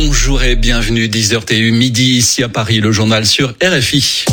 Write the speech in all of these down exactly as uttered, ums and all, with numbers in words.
Bonjour et bienvenue, dix heures T U midi, ici à Paris, le journal sur R F I.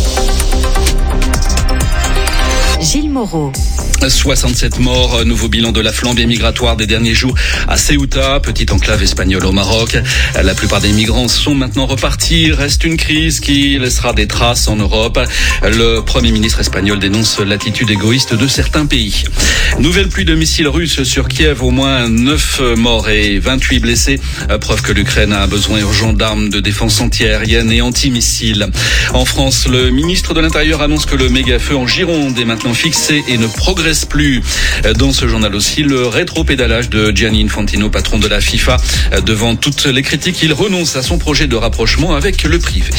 Gilles Moreau. soixante-sept morts, nouveau bilan de la flambée migratoire des derniers jours à Ceuta, petite enclave espagnole au Maroc. La plupart des migrants sont maintenant repartis. Reste une crise qui laissera des traces en Europe. Le Premier ministre espagnol dénonce l'attitude égoïste de certains pays. Nouvelle pluie de missiles russes sur Kiev, au moins neuf morts et vingt-huit blessés. Preuve que l'Ukraine a un besoin urgent d'armes de défense antiaérienne et antimissiles. En France, le ministre de l'Intérieur annonce que le méga-feu en Gironde est maintenant fixé et ne progresse plus. Dans ce journal aussi, le rétro-pédalage de Gianni Infantino, patron de la FIFA. Devant toutes les critiques, il renonce à son projet de rapprochement avec le privé.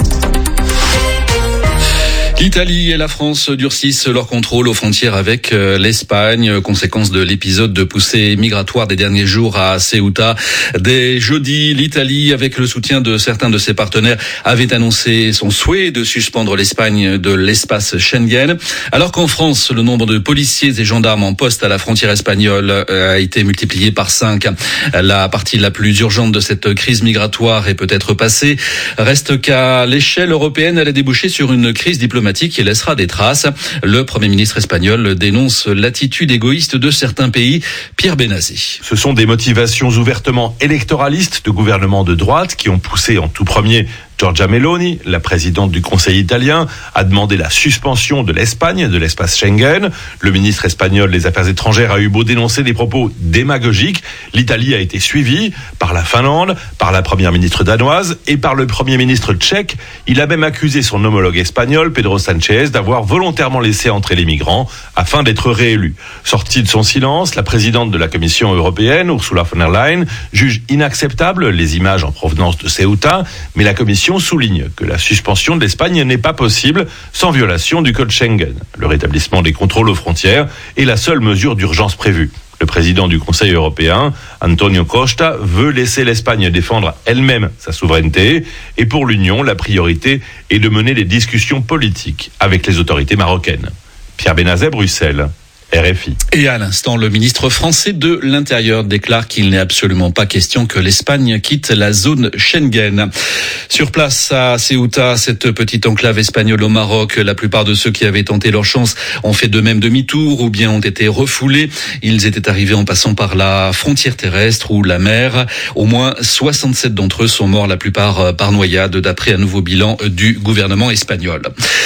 L'Italie et la France durcissent leur contrôle aux frontières avec l'Espagne, conséquence de l'épisode de poussée migratoire des derniers jours à Ceuta. Dès jeudi, l'Italie, avec le soutien de certains de ses partenaires, avait annoncé son souhait de suspendre l'Espagne de l'espace Schengen. Alors qu'en France, le nombre de policiers et gendarmes en poste à la frontière espagnole a été multiplié par cinq. La partie la plus urgente de cette crise migratoire est peut-être passée. Reste qu'à l'échelle européenne, elle a débouché sur une crise diplomatique qui laissera des traces. Le Premier ministre espagnol dénonce l'attitude égoïste de certains pays. Pierre Benazé. Ce sont des motivations ouvertement électoralistes de gouvernements de droite qui ont poussé en tout premier Giorgia Meloni, la présidente du Conseil italien, a demandé la suspension de l'Espagne de l'espace Schengen. Le ministre espagnol des Affaires étrangères a eu beau dénoncer des propos démagogiques. L'Italie a été suivie par la Finlande, par la première ministre danoise et par le premier ministre tchèque. Il a même accusé son homologue espagnol, Pedro Sánchez, d'avoir volontairement laissé entrer les migrants afin d'être réélu. Sortie de son silence, la présidente de la Commission européenne, Ursula von der Leyen, juge inacceptable les images en provenance de Ceuta, mais la Commission souligne que la suspension de l'Espagne n'est pas possible sans violation du code Schengen. Le rétablissement des contrôles aux frontières est la seule mesure d'urgence prévue. Le président du Conseil européen, Antonio Costa, veut laisser l'Espagne défendre elle-même sa souveraineté. Et pour l'Union, la priorité est de mener des discussions politiques avec les autorités marocaines. Pierre Benazet, Bruxelles. R F I. Et à l'instant, le ministre français de l'Intérieur déclare qu'il n'est absolument pas question que l'Espagne quitte la zone Schengen. Sur place à Ceuta, cette petite enclave espagnole au Maroc, la plupart de ceux qui avaient tenté leur chance ont fait de même demi-tour ou bien ont été refoulés. Ils étaient arrivés en passant par la frontière terrestre ou la mer. Au moins soixante-sept d'entre eux sont morts, la plupart par noyade, d'après un nouveau bilan du gouvernement espagnol.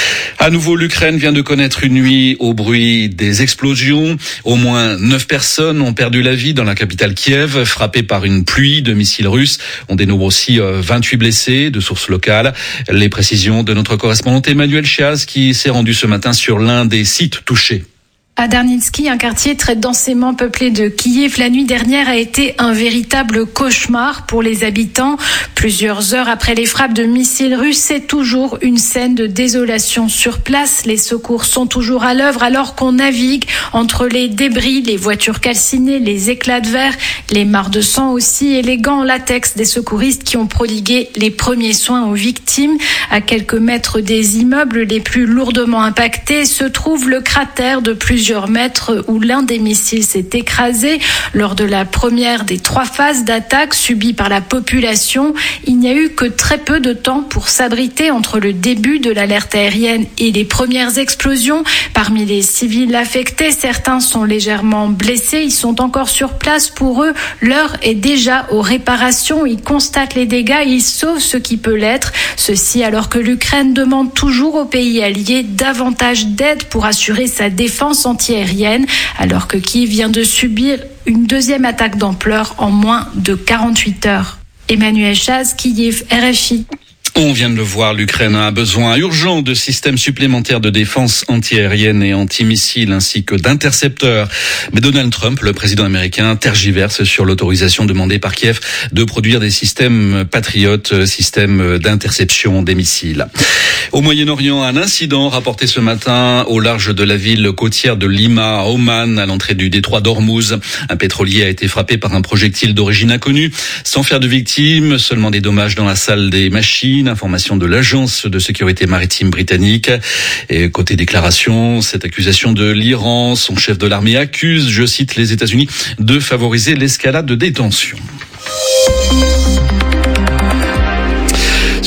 À nouveau, l'Ukraine vient de connaître une nuit au bruit des explosions. Au moins neuf personnes ont perdu la vie dans la capitale Kiev, frappées par une pluie de missiles russes. On dénombre aussi vingt-huit blessés de sources locales. Les précisions de notre correspondante Emmanuel Chiaz qui s'est rendue ce matin sur l'un des sites touchés. À Darnitsky, un quartier très densément peuplé de Kiev, la nuit dernière a été un véritable cauchemar pour les habitants. Plusieurs heures après les frappes de missiles russes, c'est toujours une scène de désolation sur place. Les secours sont toujours à l'œuvre alors qu'on navigue entre les débris, les voitures calcinées, les éclats de verre, les mares de sang aussi et les gants en latex des secouristes qui ont prodigué les premiers soins aux victimes. À quelques mètres des immeubles les plus lourdement impactés se trouve le cratère de plusieurs mètres où l'un des missiles s'est écrasé. Lors de la première des trois phases d'attaque subies par la population, il n'y a eu que très peu de temps pour s'abriter entre le début de l'alerte aérienne et les premières explosions. Parmi les civils affectés, certains sont légèrement blessés. Ils sont encore sur place. Pour eux, l'heure est déjà aux réparations. Ils constatent les dégâts, ils sauvent ce qui peut l'être. Ceci alors que l'Ukraine demande toujours aux pays alliés davantage d'aide pour assurer sa défense antiaérienne, alors que Kiev vient de subir une deuxième attaque d'ampleur en moins de quarante-huit heures. Emmanuel Chaz, Kiev, R F I. On vient de le voir, l'Ukraine a un besoin urgent de systèmes supplémentaires de défense antiaérienne et antimissiles ainsi que d'intercepteurs. Mais Donald Trump, le président américain, tergiverse sur l'autorisation demandée par Kiev de produire des systèmes patriotes, systèmes d'interception des missiles. Au Moyen-Orient, un incident rapporté ce matin au large de la ville côtière de Lima, Oman, à l'entrée du détroit d'Ormuz. Un pétrolier a été frappé par un projectile d'origine inconnue, sans faire de victimes, seulement des dommages dans la salle des machines. Information de l'agence de sécurité maritime britannique. Et côté déclaration, cette accusation de l'Iran, son chef de l'armée accuse, je cite, les États-Unis de favoriser l'escalade de détention.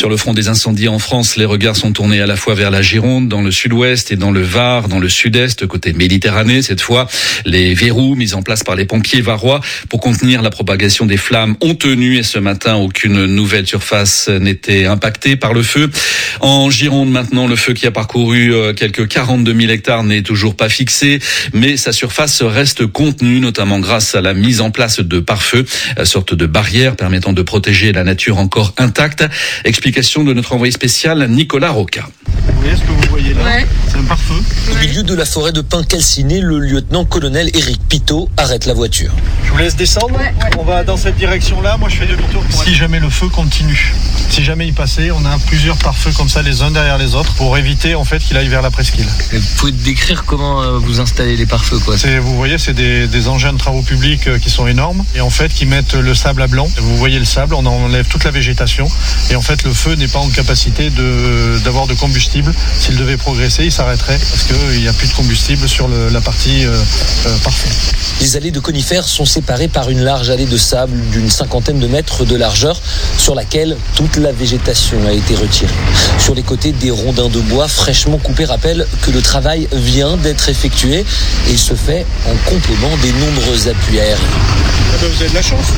Sur le front des incendies en France, les regards sont tournés à la fois vers la Gironde, dans le sud-ouest et dans le Var, dans le sud-est, côté Méditerranée. Cette fois, les verrous mis en place par les pompiers varois pour contenir la propagation des flammes ont tenu et ce matin, aucune nouvelle surface n'était impactée par le feu. En Gironde, maintenant, le feu qui a parcouru quelques quarante-deux mille hectares n'est toujours pas fixé, mais sa surface reste contenue, notamment grâce à la mise en place de pare-feu, sorte de barrière permettant de protéger la nature encore intacte. Explication de notre envoyé spécial Nicolas Roca. Vous voyez ce que vous voyez là ? Ouais. C'est un pare-feu. Au milieu de la forêt de pins calcinés, le lieutenant-colonel Éric Pitot arrête la voiture. Je vous laisse descendre. Ouais, ouais. On va dans cette direction-là. Moi, je fais demi-tour. Si jamais le feu continue, si jamais il passait, on a plusieurs pare-feux comme ça, les uns derrière les autres, pour éviter en fait qu'il aille vers la presqu'île. Et vous pouvez décrire comment euh, vous installez les pare-feux, quoi ? C'est, vous voyez, c'est des, des engins de travaux publics euh, qui sont énormes et en fait qui mettent le sable à blanc. Vous voyez le sable, on enlève toute la végétation et en fait le feu n'est pas en capacité de, d'avoir de combustible. S'il devait progresser, il s'arrêterait parce qu'il n'y a plus de combustible sur le, la partie euh, euh, pare-feu. Les allées de conifères sont séparées par une large allée de sable d'une cinquantaine de mètres de largeur sur laquelle toute la végétation a été retirée. Sur les côtés, des rondins de bois fraîchement coupés rappellent que le travail vient d'être effectué et il se fait en complément des nombreux appuis aériens. Ah ben vous avez de la chance.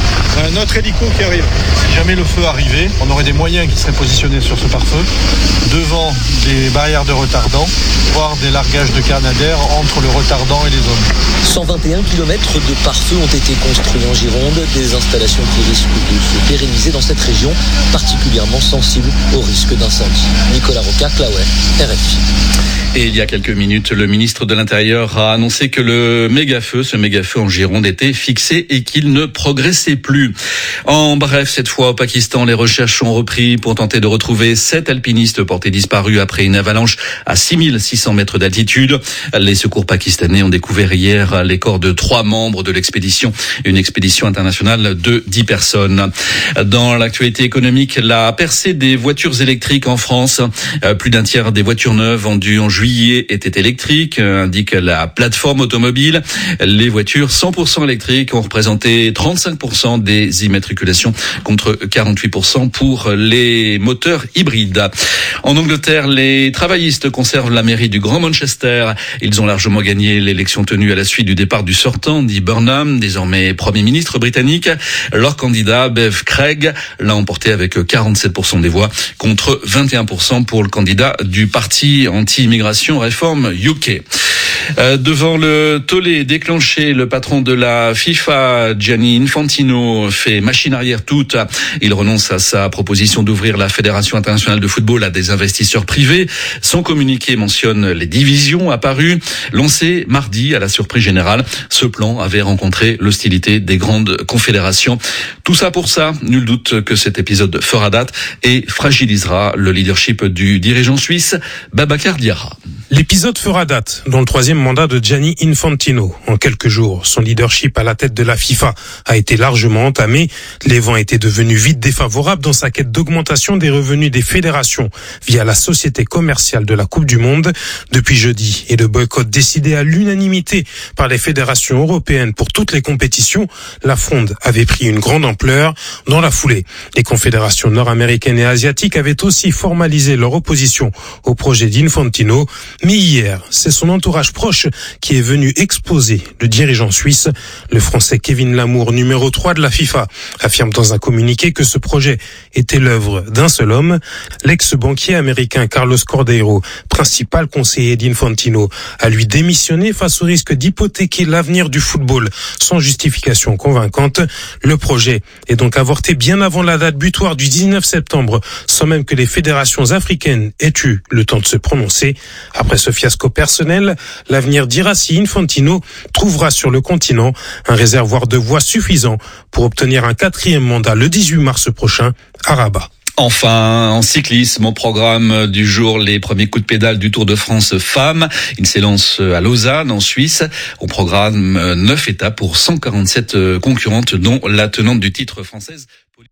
Un autre hélico qui arrive. Si jamais le feu arrivait, on aurait des moyens qui seraient positionnés sur ce pare-feu, devant des barrières de retardant, voire des largages de canadair entre le retardant et les zones. cent vingt et un kilomètres de pare-feu ont été construits en Gironde, des installations qui risquent de se pérenniser dans cette région, particulièrement sensible au risque d'incendie. Nicolas Roca, Claouet, R F I. Et il y a quelques minutes, le ministre de l'Intérieur a annoncé que le méga-feu, ce méga-feu en Gironde, était fixé et qu'il ne progressait plus. En bref, cette fois au Pakistan, les recherches ont repris pour tenter de retrouver sept alpinistes portés disparus après une avalanche à six mille six cents mètres d'altitude. Les secours pakistanais ont découvert hier les corps de trois membres de l'expédition, une expédition internationale de dix personnes. Dans l'actualité économique, la percée des voitures électriques en France, plus d'un tiers des voitures neuves vendues en juillet était électrique, indique la plateforme automobile. Les voitures cent pour cent électriques ont représenté trente-cinq pour cent des immatriculations contre quarante-huit pour cent pour les moteurs hybrides. En Angleterre, les travaillistes conservent la mairie du Grand Manchester. Ils ont largement gagné l'élection tenue à la suite du départ du sortant, Andy Burnham, désormais Premier ministre britannique. Leur candidat, Bev Craig, l'a emporté avec quarante-sept pour cent des voix contre vingt et un pour cent pour le candidat du parti anti-immigration Réforme U K. Euh, devant le tollé déclenché, le patron de la FIFA, Gianni Infantino, fait machine arrière toute. Il renonce à sa proposition d'ouvrir la Fédération internationale de football à des investisseurs privés. Son communiqué mentionne les divisions apparues. Lancé mardi à la surprise générale, ce plan avait rencontré l'hostilité des grandes confédérations. Tout ça pour ça, nul doute que cet épisode fera date et fragilisera le leadership du dirigeant suisse, Babacar Diarra. L'épisode fera date dans le troisième mandat de Gianni Infantino. En quelques jours, son leadership à la tête de la FIFA a été largement entamé. Les vents étaient devenus vite défavorables dans sa quête d'augmentation des revenus des fédérations via la société commerciale de la Coupe du Monde. Depuis jeudi et le boycott décidé à l'unanimité par les fédérations européennes pour toutes les compétitions, la fronde avait pris une grande ampleur. Dans la foulée, les confédérations nord-américaines et asiatiques avaient aussi formalisé leur opposition au projet d'Infantino. Mais hier, c'est son entourage proche qui est venu exposer le dirigeant suisse. Le Français Kevin Lamour, numéro trois de la FIFA, affirme dans un communiqué que ce projet était l'œuvre d'un seul homme. L'ex-banquier américain Carlos Cordeiro, principal conseiller d'Infantino, a lui démissionné face au risque d'hypothéquer l'avenir du football sans justification convaincante. Le projet est donc avorté bien avant la date butoir du dix-neuf septembre, sans même que les fédérations africaines aient eu le temps de se prononcer. Après ce fiasco personnel, l'avenir dira si Infantino trouvera sur le continent un réservoir de voix suffisant pour obtenir un quatrième mandat le dix-huit mars prochain à Rabat. Enfin, en cyclisme, au programme du jour, les premiers coups de pédale du Tour de France femmes. Il s'élance à Lausanne, en Suisse. Au programme, neuf étapes pour cent quarante-sept concurrentes, dont la tenante du titre française.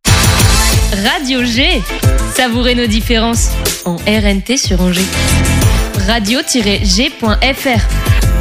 Radio G. Savourez nos différences en R N T sur Angers. radio tiret g point f r